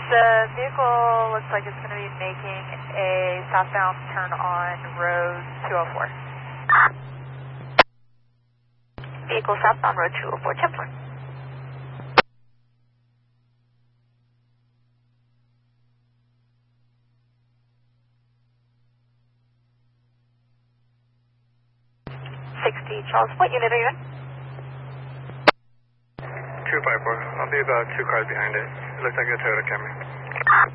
The vehicle looks like it's going to be making a southbound turn on road 204. Vehicle southbound road 204, 10-4. Charles, what unit are you in? 254. I'll be about 2 cars behind it. It looks like a Toyota Camry.